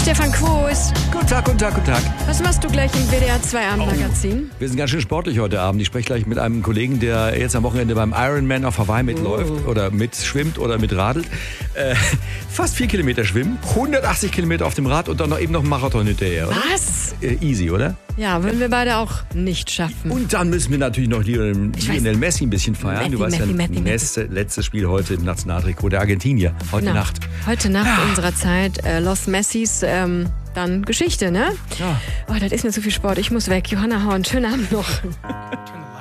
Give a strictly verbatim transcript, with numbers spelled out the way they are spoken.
Stefan Quos. Guten Tag, guten Tag, guten Tag. Was machst du gleich im W D R zwei Abendmagazin? Oh, wir sind ganz schön sportlich heute Abend. Ich spreche gleich mit einem Kollegen, der jetzt am Wochenende beim Ironman auf Hawaii mitläuft Oh. oder mitschwimmt oder mitradelt. Äh, fast vier Kilometer schwimmen, hundertachtzig Kilometer auf dem Rad und dann noch eben noch einen Marathon hinterher. Oder? Was? Äh, easy, oder? Ja, würden wir beide auch nicht schaffen. Und dann müssen wir natürlich noch Lionel, Lionel Messi ein bisschen feiern. Messi, du weißt Messi, ja, Messi, Messi, letztes Spiel heute im Nationaltrikot der Argentinier. Heute Genau. Nacht. Heute Nacht unserer Zeit, äh, Los Messis, ähm, dann Geschichte, ne? Ja. Oh, das ist mir zu viel Sport. Ich muss weg. Johanna Horn, schönen Abend noch.